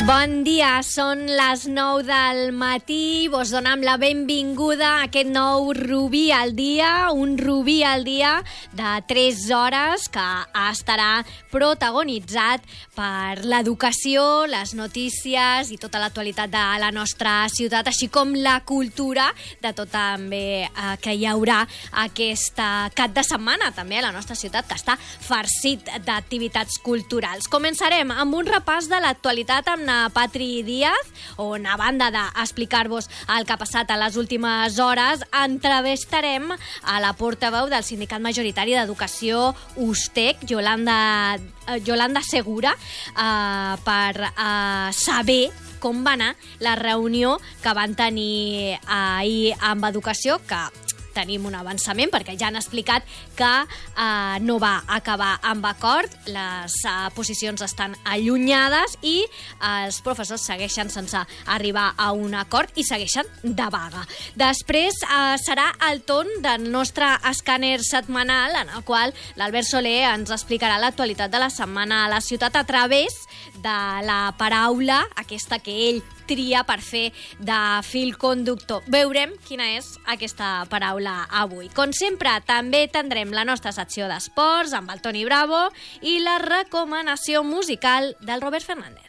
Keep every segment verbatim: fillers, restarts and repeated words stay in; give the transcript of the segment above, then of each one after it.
Bon dia, són les nou del matí, vos donem la benvinguda a aquest nou Rubí al dia, un Rubí al dia de tres hores que estarà protagonitzat per l'educació, les notícies i tota l'actualitat de la nostra ciutat, així com la cultura de tot també eh, que hi haurà aquest cap de setmana també a la nostra ciutat, que està farcit d'activitats culturals. Començarem amb un repàs de l'actualitat amb Patri Díaz, on a banda d'explicar-vos el que ha passat a les últimes hores, entrevistarem a la portaveu del Sindicat Majoritari d'Educació U S T E C, Yolanda, Yolanda Segura, eh, per eh, saber com va anar la reunió que van tenir ahir amb Educació, que tenim un avançament perquè ja han explicat que eh, no va acabar amb acord, les eh, posicions estan allunyades i eh, els professors segueixen sense arribar a un acord i segueixen de vaga. Després eh, serà el torn del nostre escàner setmanal, en el qual l'Albert Soler ens explicarà l'actualitat de la setmana a la ciutat a través de la paraula, aquesta que ell tria per fer de fil conductor. Veurem quina és aquesta paraula avui. Com sempre, també tindrem la nostra secció d'esports amb el Toni Bravo i la recomanació musical del Robert Fernández.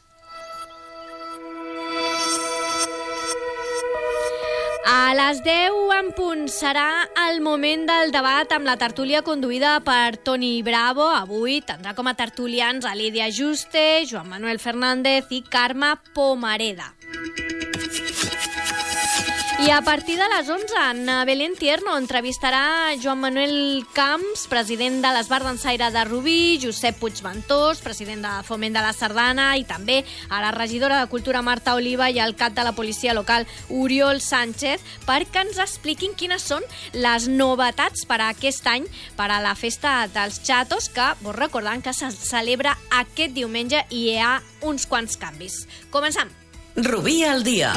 A les deu en punt serà el moment del debat amb la tertúlia conduïda per Toni Bravo. Avui tindrà com a tertulians a Lídia Juste, Joan Manuel Fernández i Carme Pomareda. I a partir de les onze, en Belén Tierno entrevistarà Joan Manuel Camps, president de l'Esbar Dansaire de Rubí, Josep Puigventós, president de Foment de la Sardana, i també a la regidora de Cultura Marta Oliva i al cap de la policia local Oriol Sánchez, perquè ens expliquin quines són les novetats per a aquest any per a la festa dels Xatos, que vos recordant que se celebra aquest diumenge i hi ha uns quants canvis. Comencem. Rubí al dia.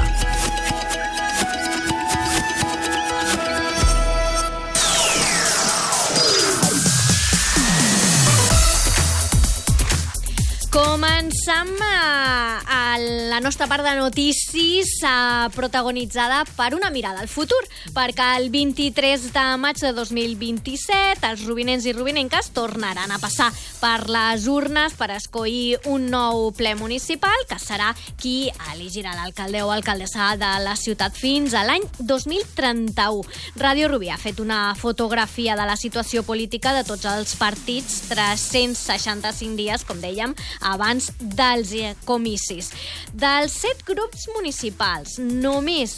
Comencem a, a la nostra part de notícies eh, protagonitzada per una mirada al futur, perquè el vint-i-tres de maig de dos mil vint-i-set els rubinencs i rubinenques tornaran a passar per les urnes per escollir un nou ple municipal, que serà qui elegirà l'alcalde o alcaldessa de la ciutat fins a l'any dos mil trenta-u. Ràdio Rubí ha fet una fotografia de la situació política de tots els partits tres-cents seixanta-cinc dies, com dèiem, abans dels comicis. Dels set grups municipals, només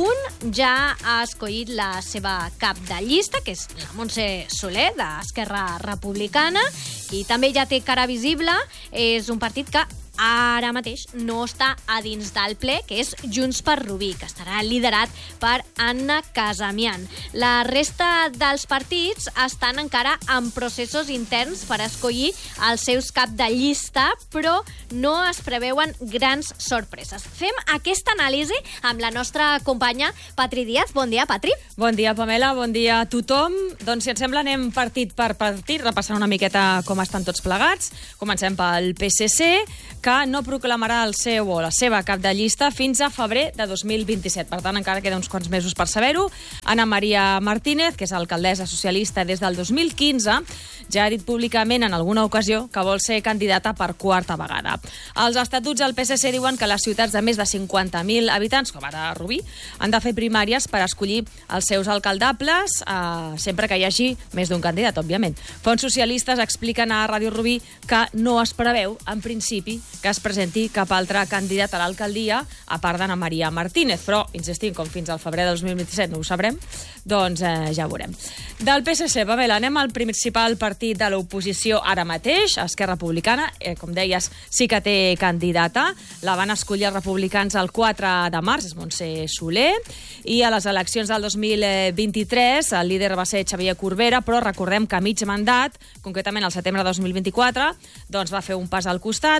un ja ha escollit la seva cap de llista, que és la Montse Soler, d'Esquerra Republicana, i també ja té cara visible. És un partit que ara mateix no està a dins del ple, que és Junts per Rubí, que estarà liderat per Anna Casamian. La resta dels partits estan encara en processos interns per escollir els seus cap de llista, però no es preveuen grans sorpreses. Fem aquesta anàlisi amb la nostra companya Patri Díaz. Bon dia, Patri. Bon dia, Pamela. Bon dia a tothom. Doncs, si ens sembla, anem partit per partit, repassant una miqueta com estan tots plegats. Comencem pel P S C, que no proclamarà el seu o la seva cap de llista fins a febrer de dos mil vint-i-set. Per tant, encara queda uns quants mesos per saber-ho. Ana Maria Martínez, que és alcaldessa socialista des del dos mil quinze, ja ha dit públicament en alguna ocasió que vol ser candidata per quarta vegada. Els estatuts del P S C diuen que les ciutats de més de cinquanta mil habitants, com ara Rubí, han de fer primàries per escollir els seus alcaldables, eh, sempre que hi hagi més d'un candidat, òbviament. Fons socialistes expliquen a Ràdio Rubí que no es preveu, en principi, que es presenti cap altre candidat a l'alcaldia a part d'Ana Maria Martínez, però, insistim, com fins al febrer de dos mil vint-i-set no ho sabrem, doncs eh, ja ho veurem. Del P S C, Pamela, anem al principal partit de l'oposició ara mateix, Esquerra Republicana, eh, com deies, sí que té candidata, la van escollir els republicans el quatre de març, és Montse Soler, i a les eleccions del dos mil vint-i-tres el líder va ser Xavier Corbera, però recordem que a mig mandat, concretament al setembre de dos mil vint-i-quatre, doncs va fer un pas al costat, va renunciar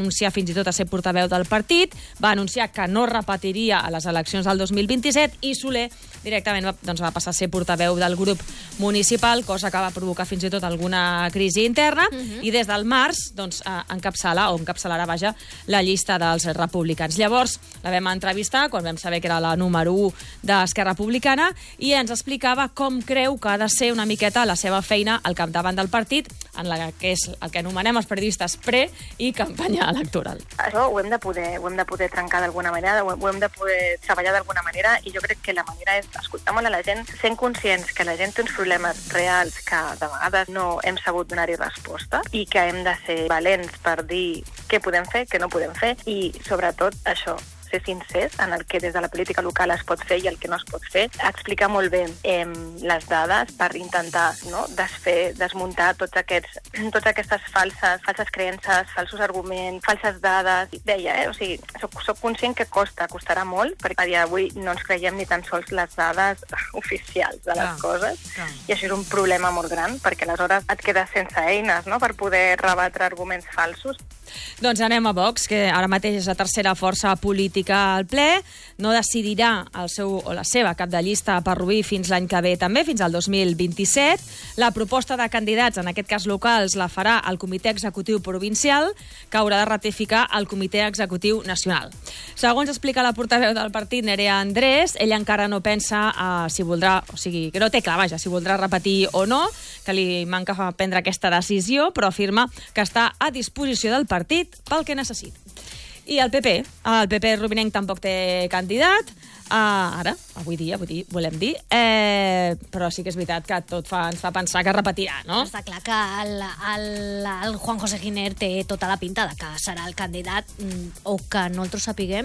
renunciar fins i tot a ser portaveu del partit, va anunciar que no repetiria a les eleccions del dos mil vint-i-set i Soler directament va, doncs, va passar a ser portaveu del grup municipal, cosa que va provocar fins i tot alguna crisi interna, uh-huh. i des del març doncs, eh, encapçala, o encapçalarà, vaja, la llista dels republicans. Llavors, la vam entrevistar quan vam saber que era la número u d'Esquerra Republicana i ens explicava com creu que ha de ser una miqueta la seva feina al capdavant del partit, en la que és el que anomenem els periodistes pre- i campanya electoral. Això ho hem de poder, ho hem de poder trencar d'alguna manera, ho hem de poder treballar d'alguna manera, i jo crec que la manera és escoltar molt a la gent, sent conscients que la gent té uns problemes reals que de vegades no hem sabut donar-hi resposta i que hem de ser valents per dir què podem fer, què no podem fer, i sobretot això, ser sincers en el que des de la política local es pot fer i el que no es pot fer, explicar molt bé eh, les dades per intentar, no, desfer, desmuntar tots aquests, totes aquestes falses, falses creences, falsos arguments, falses dades. Deia, eh? O sigui, soc, soc conscient que costa, costarà molt, perquè a dia d'avui no ens creiem ni tan sols les dades oficials de les clar, coses, clar. I això és un problema molt gran, perquè aleshores et quedes sense eines, no?, per poder rebatre arguments falsos. Doncs anem a Vox, que ara mateix és la tercera força política al ple. No decidirà el seu o la seva cap de llista per Rubí fins l'any que ve també, fins al dos mil vint-i-set. La proposta de candidats, en aquest cas locals, la farà el Comitè Executiu Provincial, que haurà de ratificar el Comitè Executiu Nacional. Segons explica la portaveu del partit, Nerea Andrés, ella encara no pensa uh, si voldrà, o sigui, que no té clar, vaja, si voldrà repetir o no, que li manca prendre aquesta decisió, però afirma que està a disposició del partit pel que necessiti. I el P P, el P P rubinenc tampoc té candidat, Uh, ara, avui dia, avui dia, volem dir, eh, però sí que és veritat que tot fa, ens fa pensar que repetirà, no? Està clar que el, el, el Juan José Giner té tota la pinta de que serà el candidat, o que nosaltres sapiguem,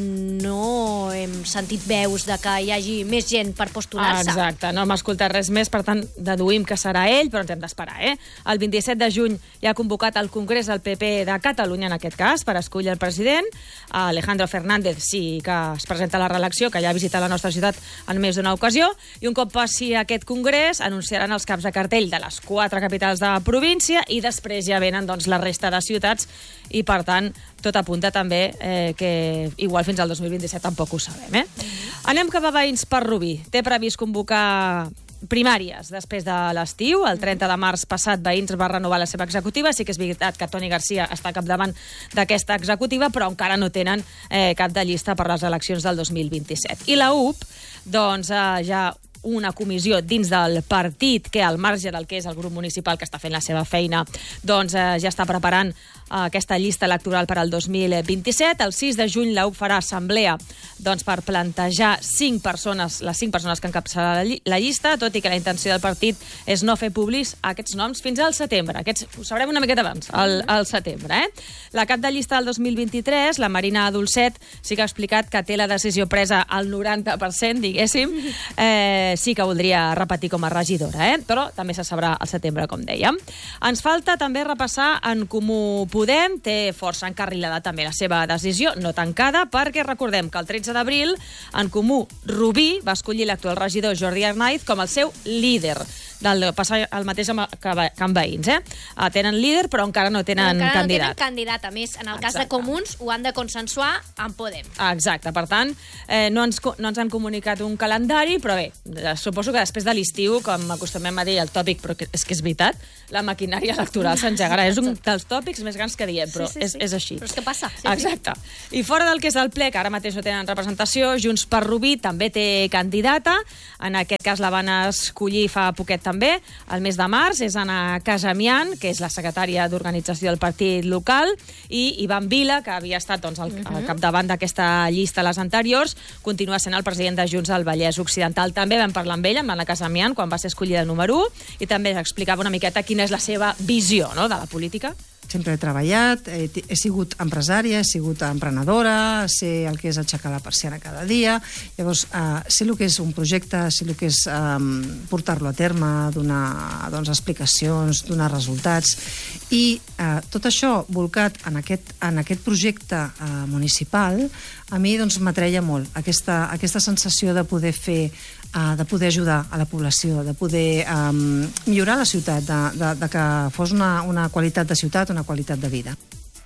no hem sentit veus de que hi hagi més gent per postular-se. Ah, exacte, no hem escoltat res més, per tant, deduïm que serà ell, però ens hem d'esperar, eh? El vint-i-set de juny ja ha convocat el Congrés del P P de Catalunya, en aquest cas, per escollir el president. Alejandro Fernández sí que es presenta a la reelecció, que ja ha visitat la nostra ciutat en més d'una ocasió, i un cop passi aquest congrés anunciaran els caps de cartell de les quatre capitals de província i després ja venen doncs, la resta de ciutats i, per tant, tot apunta també eh, que igual fins al dos mil vint-i-set tampoc ho sabem. Eh? Anem cap a Veïns per Rubí. Té previst convocar primàries després de l'estiu. El trenta de març passat Veïns va renovar la seva executiva. Sí que és veritat que Toni Garcia està capdavant d'aquesta executiva, però encara no tenen eh, cap de llista per les eleccions del dos mil vint-i-set. I la U P, doncs, eh, ja una comissió dins del partit que, al marge del que és el grup municipal que està fent la seva feina, doncs eh, ja està preparant eh, aquesta llista electoral per al dos mil vint-i-set. El sis de juny la U P farà assemblea doncs, per plantejar cinc persones, les cinc persones que encapçaran la, lli la llista, tot i que la intenció del partit és no fer públics aquests noms fins al setembre. Aquests ho sabrem una miqueta abans, al, al setembre. Eh? La cap de llista del dos mil vint-i-tres, la Marina Dolcet, sí que ha explicat que té la decisió presa al noranta per cent, diguéssim, eh, sí que voldria repetir com a regidora, eh? Però també se sabrà al setembre, com dèiem. Ens falta també repassar En Comú Podem, té força encarrilada també la seva decisió, no tancada, perquè recordem que el tretze d'abril En Comú Rubí va escollir l'actual regidor Jordi Arnaiz com el seu líder. Del, passar el mateix amb, que, que amb Veïns, eh? Uh, tenen líder, però encara no tenen encara candidat. no tenen candidat. A més, en el Exacte. cas de Comuns, ho han de consensuar amb Podem. Exacte, per tant, eh, no, ens, no ens han comunicat un calendari, però bé, suposo que després de l'estiu, com acostumem a dir el tòpic, però que, és que és veritat, la maquinària electoral s'engegarà. És un dels tòpics més grans que diem, però sí, sí, sí. És, és així. Però és que passa. Sí, Exacte. Sí. I fora del que és el ple, que ara mateix no tenen representació, Junts per Rubí també té candidata. En aquest cas la van escollir fa poquet també, el mes de març. És Anna Casamian, que és la secretària d'organització del partit local, i Ivan Vila, que havia estat doncs, al, uh-huh. al capdavant d'aquesta llista a les anteriors, continua sent el president de Junts al Vallès Occidental. També vam parlar amb ella, amb Anna Casamian, quan va ser escollida número u, i també explicava una miqueta quina és la seva visió, no?, de la política. Sempre he treballat, he, he sigut empresària, he sigut emprenedora, sé el que és aixecar la persiana cada dia, llavors eh, sé el que és un projecte, sé el que és eh, portar-lo a terme, donar doncs, explicacions, donar resultats, i eh, tot això volcat en aquest, en aquest projecte eh, municipal, a mi doncs, m'atreia molt aquesta, aquesta sensació de poder fer Uh, de poder ajudar a la població, de poder um, millorar la ciutat, de, de, de que fos una, una qualitat de ciutat, una qualitat de vida.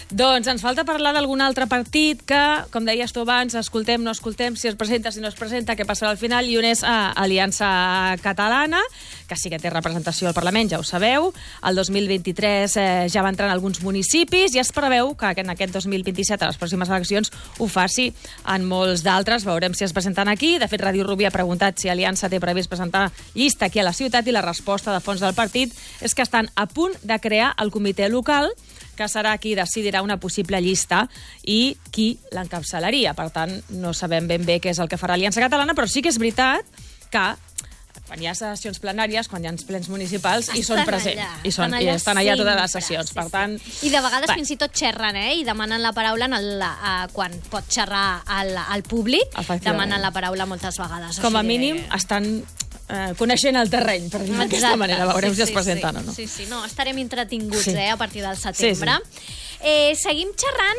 Doncs ens falta parlar d'algun altre partit que, com deies tu abans, escoltem, no escoltem, si es presenta, si no es presenta, què passarà al final, i un és uh, Aliança Catalana, que sí que té representació al Parlament, ja ho sabeu. El dos mil vint-i-tres eh, ja va entrar en alguns municipis i es preveu que en aquest dos mil vint-i-set, a les pròximes eleccions, ho faci en molts d'altres. Veurem si es presenten aquí. De fet, Ràdio Rubí ha preguntat si Aliança té previst presentar llista aquí a la ciutat i la resposta de fons del partit és que estan a punt de crear el comitè local, que serà qui decidirà una possible llista i qui l'encapçalaria. Per tant, no sabem ben bé què és el que farà Aliança Catalana, però sí que és veritat que quan hi ha sessions plenàries, quan hi ha plens municipals, estan hi són presents. Allà, I, són, estan allà, i estan allà totes les sessions. Sí, per tant, sí. I de vegades va. fins i tot xerren, eh? I demanen la paraula en el, uh, quan pot xerrar al, al públic. Demanen la paraula moltes vegades. Com a mínim, de... estan eh, coneixent el terreny, per dir-ho d'aquesta manera. Veurem sí, si es presenten sí, o no. Sí, sí, no, estarem entretinguts sí. eh, a partir del setembre. Sí, sí. Eh, seguim xerrant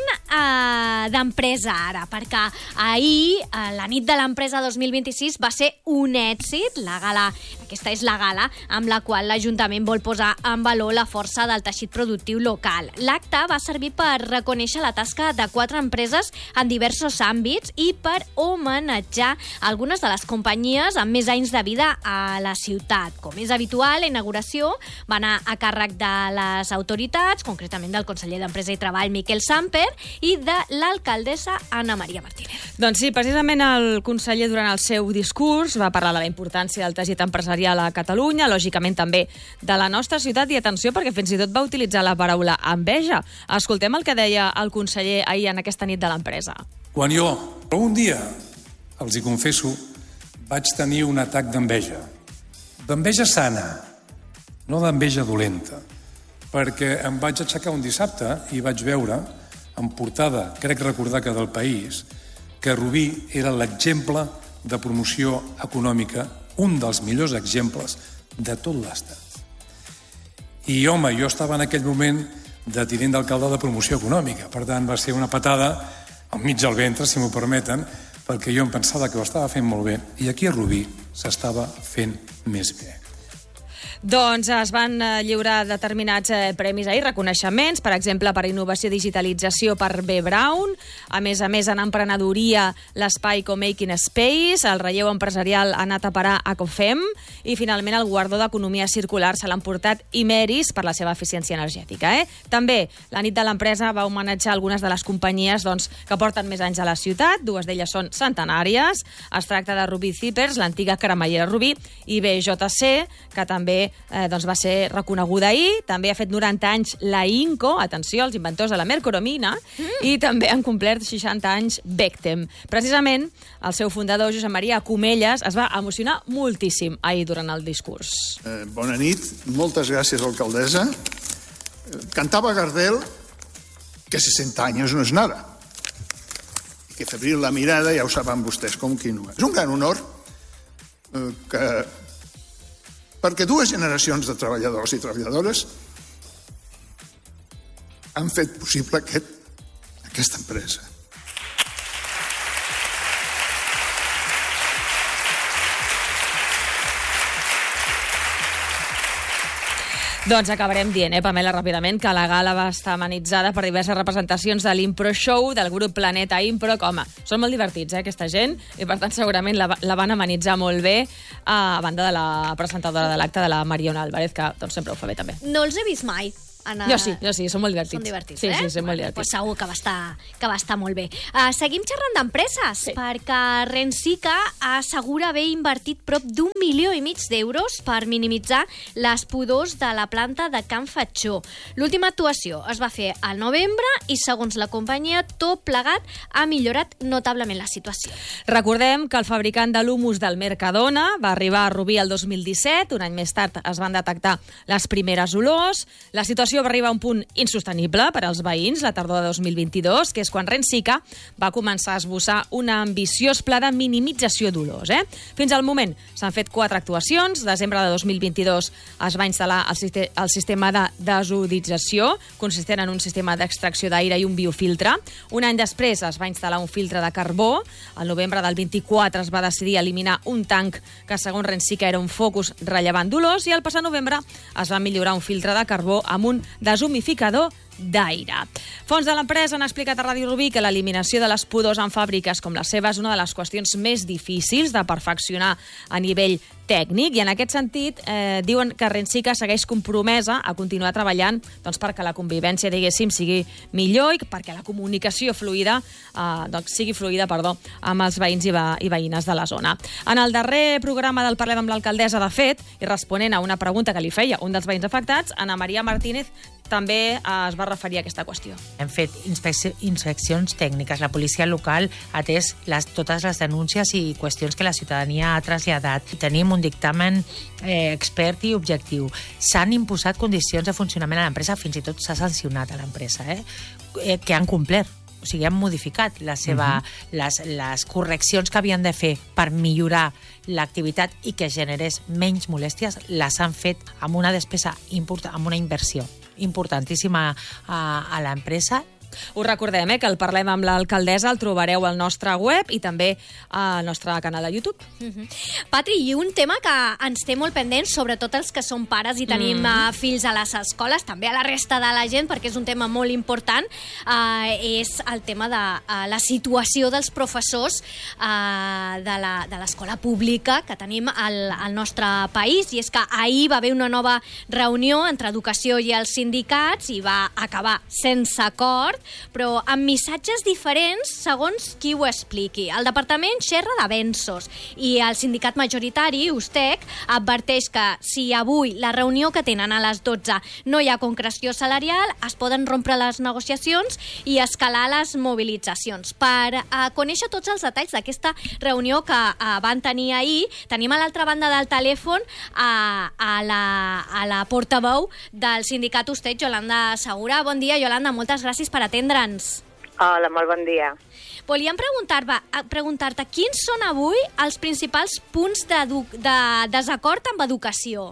eh, d'empresa ara, perquè ahir, eh, la nit de l'empresa dos mil vint-i-sis, va ser un èxit. La gala, aquesta és la gala amb la qual l'Ajuntament vol posar en valor la força del teixit productiu local. L'acte va servir per reconèixer la tasca de quatre empreses en diversos àmbits i per homenatjar algunes de les companyies amb més anys de vida a la ciutat. Com és habitual, la inauguració va anar a càrrec de les autoritats, concretament del conseller d'Empresa i Treball, Miquel Samper, i de l'alcaldessa Anna Maria Martínez. Doncs sí, precisament el conseller durant el seu discurs va parlar de la importància del teixit empresarial a Catalunya, lògicament també de la nostra ciutat, i atenció, perquè fins i tot va utilitzar la paraula enveja. Escoltem el que deia el conseller ahir en aquesta nit de l'empresa. Quan jo, un dia, els hi confesso, vaig tenir un atac d'enveja. D'enveja sana, no d'enveja dolenta. Perquè em vaig aixecar un dissabte i vaig veure, en portada, crec recordar que del País, que Rubí era l'exemple de promoció econòmica, un dels millors exemples de tot l'Estat. I, home, jo estava en aquell moment de tinent d'alcalde de promoció econòmica, per tant, va ser una patada al mig del ventre, si m'ho permeten, perquè jo em pensava que ho estava fent molt bé, i aquí a Rubí s'estava fent més bé. Doncs es van lliurar determinats premis ahir, reconeixements, per exemple, per innovació i digitalització per B. Braun, a més a més en emprenedoria l'espai Co-Making Space, el relleu empresarial ha anat a parar a COFEM i finalment el guardó d'economia circular se l'han portat Imeris per la seva eficiència energètica. Eh? També la nit de l'empresa va homenatjar algunes de les companyies doncs, que porten més anys a la ciutat, dues d'elles són centenàries, es tracta de Rubí Zippers, l'antiga cremallera Rubí, i B J C, que també Eh, doncs va ser reconeguda ahir. També ha fet noranta anys la Inco, atenció, els inventors de la mercromina, mm. i també han complert seixanta anys Bectem. Precisament, el seu fundador, Josep Maria Comelles, es va emocionar moltíssim ahir durant el discurs. Eh, bona nit, moltes gràcies, alcaldessa. Cantava Gardel que sesenta anys no és nada. I que febril la mirada, ja ho saben vostès com qui no és. És un gran honor eh, que perquè dues generacions de treballadors i treballadores han fet possible aquest, aquesta empresa. Doncs acabarem dient, eh, Pamela, ràpidament, que la gala va estar amenitzada per diverses representacions de l'Impro Show, del grup Planeta Impro, que, home, són molt divertits, eh, aquesta gent, i per tant segurament la, la van amenitzar molt bé, a banda de la presentadora de l'acte, de la Mariona Álvarez, que doncs, sempre ho fa bé també. No els he vist mai. Anar... Jo sí, jo sí, són molt divertits. Són divertits, sí, eh? Sí, sí, són molt bueno, divertits. Pues segur que va estar, que va estar molt bé. Uh, seguim xerrant d'empreses, sí. perquè Rensica assegura haver invertit prop d'un milió i mig d'euros per minimitzar les pudors de la planta de Can Fatxó. L'última actuació es va fer al novembre i, segons la companyia, tot plegat ha millorat notablement la situació. Recordem que el fabricant de l'humus del Mercadona va arribar a Rubí el dos mil disset, un any més tard es van detectar les primeres olors, la situació va arribar a un punt insostenible per als veïns la tardor de dos mil vint-i-dos, que és quan Rensica va començar a esbossar un ambiciós pla de minimització d'olors. Eh? Fins al moment s'han fet quatre actuacions. Desembre de dos mil vint-i-dos es va instal·lar el, sistema, el sistema de desodització, consistent en un sistema d'extracció d'aire i un biofiltre. Un any després es va instal·lar un filtre de carbó. Al novembre del vint-i-quatre es va decidir eliminar un tanc que, segons Rensica, era un focus rellevant d'olors, i el passat novembre es va millorar un filtre de carbó amb un deshumificador d'aire. Fons de l'empresa han explicat a Ràdio Rubí que l'eliminació de les pudors en fàbriques com la seva és una de les qüestions més difícils de perfeccionar a nivell tècnic, i en aquest sentit eh, diuen que Rensica segueix compromesa a continuar treballant doncs, perquè la convivència, diguéssim, sigui millor i perquè la comunicació fluida eh, doncs, sigui fluida perdó, amb els veïns i, ve i veïnes de la zona. En el darrer programa del Parlem amb l'alcaldessa, de fet, i responent a una pregunta que li feia un dels veïns afectats, Ana Maria Martínez també es va referir a aquesta qüestió. Hem fet inspecci inspeccions tècniques. La policia local ha atès les, totes les denúncies i qüestions que la ciutadania ha traslladat. Tenim un dictamen eh, expert i objectiu. S'han imposat condicions de funcionament a l'empresa, fins i tot s'ha sancionat a l'empresa, eh, eh, que han complert. O sigui, han modificat la seva, uh-huh. les, les correccions que havien de fer per millorar l'activitat i que generés menys molèsties, les han fet amb una despesa important, amb una inversió importantíssima a, a l'empresa. Us recordem eh, que el Parlem amb l'alcaldessa el trobareu al nostre web i també al nostre canal de YouTube. Mm-hmm. Patri, i un tema que ens té molt pendents, sobretot els que som pares i tenim mm. uh, fills a les escoles, també a la resta de la gent, perquè és un tema molt important, uh, és el tema de uh, la situació dels professors uh, de l'escola pública que tenim al, al nostre país, i és que ahir va haver una nova reunió entre Educació i els sindicats i va acabar sense acord, però amb missatges diferents segons qui ho expliqui. El departament xerra d'avenços i el sindicat majoritari, USTEC, adverteix que si avui la reunió que tenen a les dotze no hi ha concreció salarial, es poden rompre les negociacions i escalar les mobilitzacions. Per uh, conèixer tots els detalls d'aquesta reunió que uh, van tenir ahir, tenim a l'altra banda del telèfon uh, a, la, a la portaveu del sindicat USTEC, Yolanda Segura. Bon dia, Yolanda, moltes gràcies per atendre'ns. Hola, molt bon dia. Volíem preguntar-te preguntar quins són avui els principals punts de, de desacord amb educació?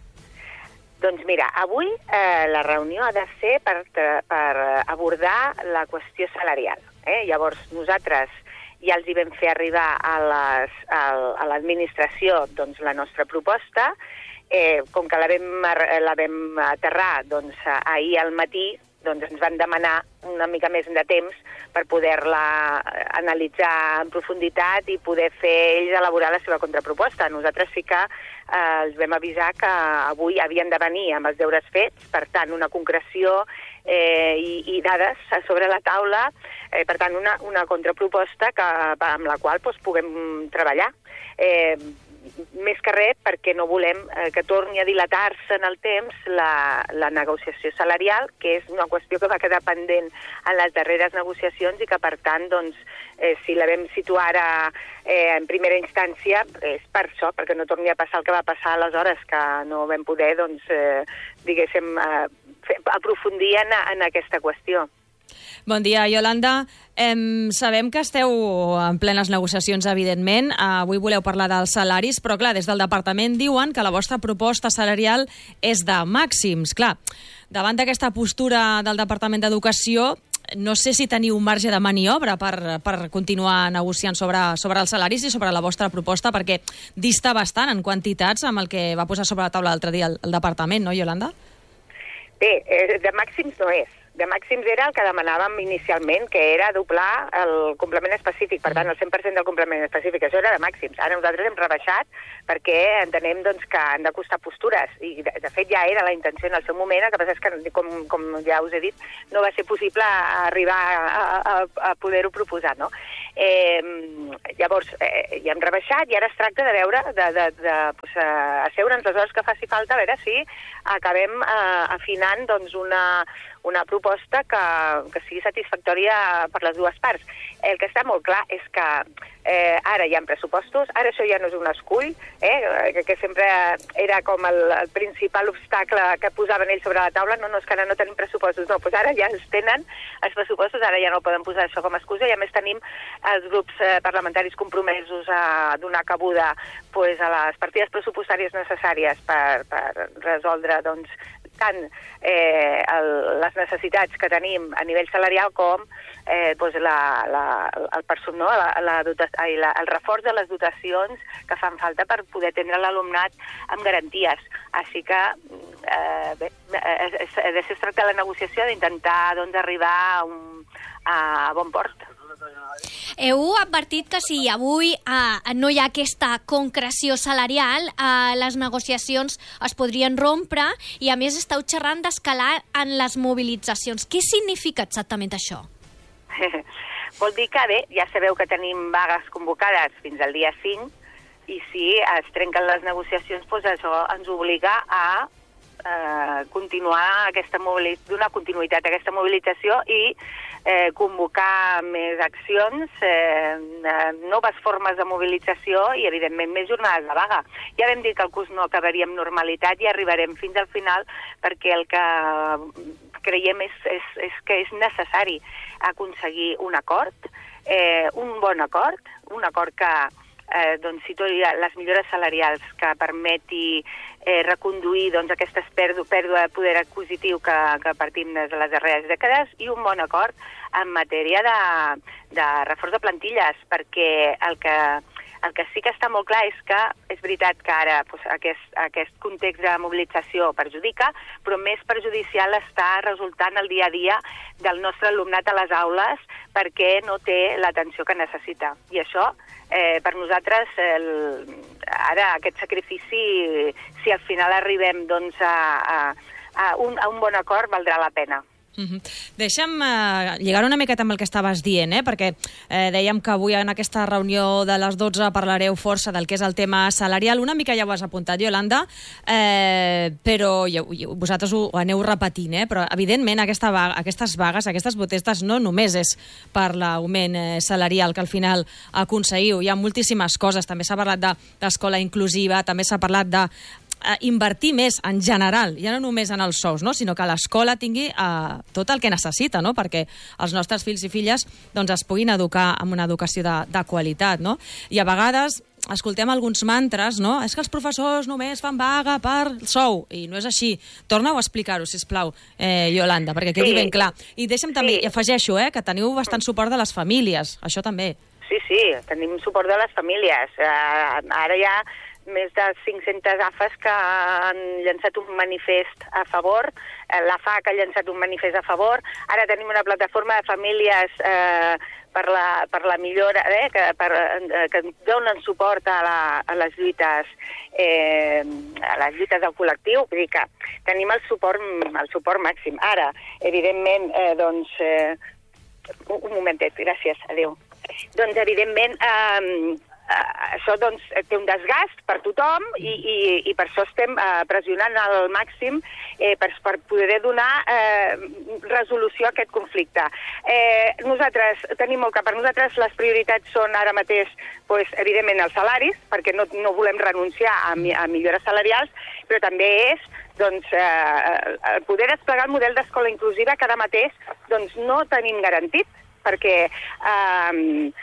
Doncs mira, avui eh, la reunió ha de ser per, per abordar la qüestió salarial. Eh? Llavors, nosaltres ja els hi vam fer arribar a les, a l'administració doncs, la nostra proposta. Eh, com que la vam, la vam aterrar doncs, ahir al matí, doncs ens van demanar una mica més de temps per poder-la analitzar en profunditat i poder fer ells elaborar la seva contraproposta. Nosaltres sí que eh, els vam avisar que avui havien de venir amb els deures fets, per tant, una concreció eh, i, i dades sobre la taula, eh, per tant, una, una contraproposta que, amb la qual doncs, puguem treballar. Eh, més que res perquè no volem eh, que torni a dilatar-se en el temps la, la negociació salarial, que és una qüestió que va quedar pendent en les darreres negociacions i que, per tant, doncs, eh, si la vam situar ara eh, en primera instància, és per això, perquè no torni a passar el que va passar aleshores, que no vam poder, doncs, eh, diguéssim, eh, fer, aprofundir en, en aquesta qüestió. Bon dia, Yolanda. Em, sabem que esteu en plenes negociacions, evidentment. Avui voleu parlar dels salaris, però, clar, des del departament diuen que la vostra proposta salarial és de màxims. Clar, davant d'aquesta postura del Departament d'Educació, no sé si teniu un marge de maniobra per, per continuar negociant sobre, sobre els salaris i sobre la vostra proposta, perquè dista bastant en quantitats amb el que va posar sobre la taula l'altre dia el, el departament, no, Yolanda? Bé, eh, de màxims no és. De màxims era el que demanàvem inicialment, que era doblar el complement específic, per tant, el cent per cent del complement específic. Això era de màxims. Ara nosaltres hem rebaixat perquè entenem doncs, que han de costar postures, i de, de fet ja era la intenció en el seu moment, el que passa és que, com, com ja us he dit, no va ser possible arribar a, a, a poder-ho proposar, no? Eh, llavors, eh, ja hem rebaixat i ara es tracta de veure, de, de, de pues, asseure'ns les hores que faci falta, a veure si acabem eh, afinant doncs, una, una proposta que, que sigui satisfactòria per les dues parts. El que està molt clar és que eh, ara hi ha pressupostos, ara això ja no és un escull, eh, que, que sempre era com el, el principal obstacle que posaven ells sobre la taula. No, no, és que ara no tenim pressupostos, no, doncs ara ja els tenen els pressupostos, ara ja no poden posar això com a excusa, i a més tenim els grups eh, parlamentaris compromesos a donar cabuda pues, a les partides pressupostàries necessàries per, per resoldre doncs, tant eh, el, les necessitats que tenim a nivell salarial com eh, doncs la, la, el, person, no? la, la, ai, la, el reforç de les dotacions que fan falta per poder atendre l'alumnat amb garanties. Així que eh, bé, es, es, es, es tracta de la negociació d'intentar doncs, arribar a, un, a bon port. Heu advertit que si avui eh, no hi ha aquesta concreció salarial, eh, les negociacions es podrien rompre i, a més, esteu xerrant d'escalar en les mobilitzacions. Què significa exactament això? Vol dir que, bé, ja sabeu que tenim vagues convocades fins al dia cinc i si es trenquen les negociacions, doncs això ens obliga a eh, continuar aquesta donar continuïtat a aquesta mobilització i eh, convocar més accions, eh, noves formes de mobilització i, evidentment, més jornades de vaga. Ja vam dir que el curs no acabaria amb normalitat i arribarem fins al final perquè el que creiem és, és, és que és necessari aconseguir un acord, eh, un bon acord, un acord que eh, doncs, situï les millores salarials que permeti eh, reconduir doncs, aquestes pèrdua, pèrdua de poder adquisitiu que, que partim des de les darreres dècades i un bon acord en matèria de, de reforç de plantilles, perquè el que El que sí que està molt clar és que és veritat que ara doncs, aquest, aquest context de mobilització perjudica, però més perjudicial està resultant el dia a dia del nostre alumnat a les aules perquè no té l'atenció que necessita. I això, eh, per nosaltres, el, ara aquest sacrifici, si al final arribem doncs, a, a, a, un, a un bon acord, valdrà la pena. Uh-huh. Deixa'm uh, lligar una miqueta amb el que estaves dient, eh? perquè eh, dèiem que avui en aquesta reunió de les dotze parlareu força del que és el tema salarial. Una mica ja ho has apuntat, Iolanda, eh, però ja, vosaltres ho, ho aneu repetint, eh? però evidentment aquesta vaga, aquestes vagues, aquestes protestes no només és per l'augment eh, salarial que al final aconseguiu. Hi ha moltíssimes coses, també s'ha parlat d'escola inclusiva, també s'ha parlat de invertir més en general, ja no només en els sous, no? sinó que l'escola tingui eh, tot el que necessita, no? perquè els nostres fills i filles doncs, es puguin educar amb una educació de, de qualitat. No? I a vegades escoltem alguns mantres, no? És que els professors només fan vaga per sou, i no és així. Torna-ho a explicar-ho, sisplau, eh, Iolanda, perquè quedi sí. ben clar. I deixa'm també, sí. i afegeixo, eh, que teniu bastant suport de les famílies, això també. Sí, sí, tenim suport de les famílies. Uh, ara ja més de cinc-centes A F As que han llançat un manifest a favor, la F A C ha llançat un manifest a favor, ara tenim una plataforma de famílies eh, per, la, per la millora, eh, que, per, eh, que donen suport a, la, a les lluites eh, a les lluites del col·lectiu, vull dir que tenim el suport, el suport màxim. Ara, evidentment, eh, doncs... Eh, un momentet, gràcies, adéu. Doncs, evidentment, eh, Uh, això doncs, té un desgast per tothom i, i, i per això estem uh, pressionant al màxim eh, per, per poder donar eh, resolució a aquest conflicte. Eh, nosaltres tenim molt que per nosaltres les prioritats són ara mateix, pues, evidentment, els salaris, perquè no, no volem renunciar a, a millores salarials, però també és doncs, eh, poder desplegar el model d'escola inclusiva que ara mateix doncs, no tenim garantit, perquè eh,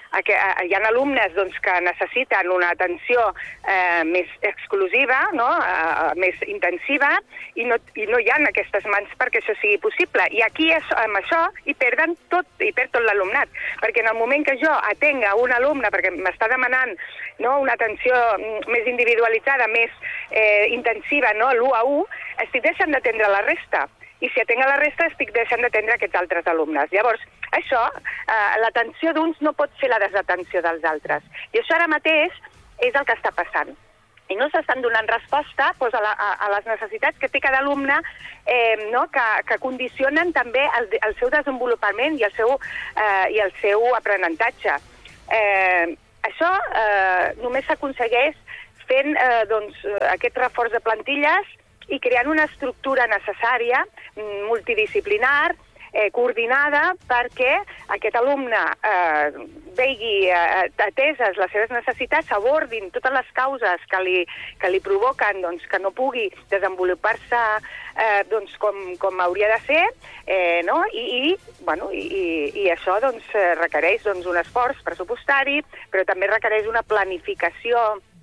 hi ha alumnes doncs, que necessiten una atenció eh, més exclusiva, no? eh, més intensiva, i no, i no hi ha aquestes mans perquè això sigui possible. I aquí, amb això, hi perden tot, hi perd tot l'alumnat, perquè en el moment que jo atenga un alumne, perquè m'està demanant no, una atenció més individualitzada, més eh, intensiva, no, l'u a u, estic deixant d'atendre la resta. I si atenc a la resta estic deixant d'atendre aquests altres alumnes. Llavors, això, eh, l'atenció d'uns no pot ser la desatenció dels altres. I això ara mateix és el que està passant. I no s'estan donant resposta doncs, a, la, a, a les necessitats que té cada alumne eh, no, que, que condicionen també el, el seu desenvolupament i el seu, eh, i el seu aprenentatge. Eh, això eh, només s'aconsegueix fent eh, doncs, aquest reforç de plantilles i creant una estructura necessària, multidisciplinar, eh, coordinada, perquè aquest alumne eh, vegi eh, ateses les seves necessitats, abordin totes les causes que li, que li provoquen doncs, que no pugui desenvolupar-se eh, doncs, com, com hauria de ser, eh, no? I, i, bueno, i, i això doncs, requereix doncs, un esforç pressupostari, però també requereix una planificació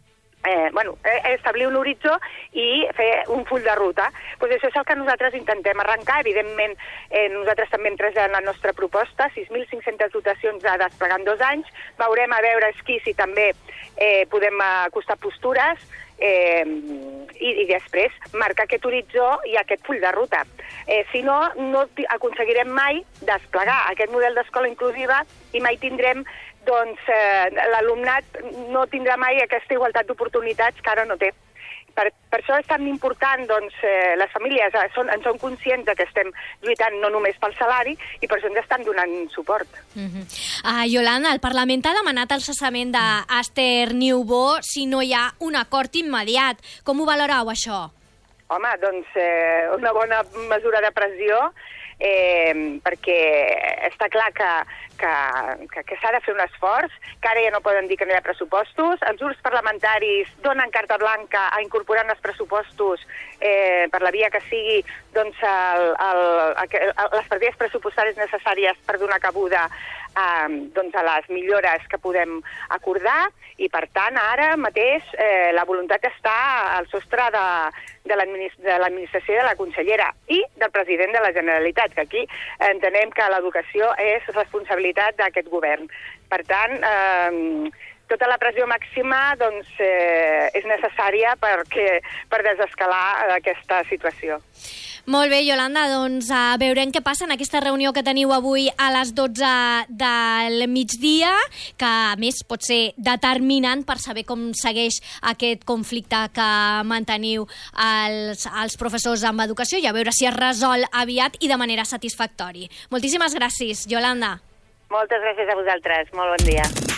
Eh, bueno, eh, establir un horitzó i fer un full de ruta. Pues això és el que nosaltres intentem arrencar. Evidentment, eh, nosaltres també hem trasllat la nostra proposta, sis mil cinc-centes dotacions a desplegar en dos anys. Veurem a veure aquí si també eh, podem acostar postures eh, i, i després marcar aquest horitzó i aquest full de ruta. Eh, si no, no aconseguirem mai desplegar aquest model d'escola inclusiva i mai tindrem doncs eh, l'alumnat no tindrà mai aquesta igualtat d'oportunitats que ara no té. Per, per això és tan important, doncs, eh, les famílies eh, són, en són conscients que estem lluitant no només pel salari i per això ens estan donant suport. Uh-huh. uh, Yolanda, el Parlament ha demanat el cessament d'Esther Niubó si no hi ha un acord immediat. Com ho valorau, això? Home, doncs eh, una bona mesura de pressió, eh, perquè està clar que, que, que, que s'ha de fer un esforç, que ara ja no poden dir que no hi ha pressupostos. Els grups parlamentaris donen carta blanca a incorporar en els pressupostos, eh, per la via que sigui, doncs, el, el, el, les partides pressupostàries necessàries per donar cabuda a, doncs, a les millores que podem acordar, i per tant ara mateix eh, la voluntat està al sostre de, de l'administració de la consellera i del president de la Generalitat, que aquí entenem que l'educació és responsabilitat d'aquest govern. Per tant, eh, tota la pressió màxima doncs, eh, és necessària perquè, per desescalar aquesta situació. Molt bé, Yolanda, doncs uh, veurem què passa en aquesta reunió que teniu avui a les dotze del migdia, que a més pot ser determinant per saber com segueix aquest conflicte que manteniu els, els professors amb educació i a veure si es resol aviat i de manera satisfactòria. Moltíssimes gràcies, Yolanda. Moltes gràcies a vosaltres. Molt bon dia.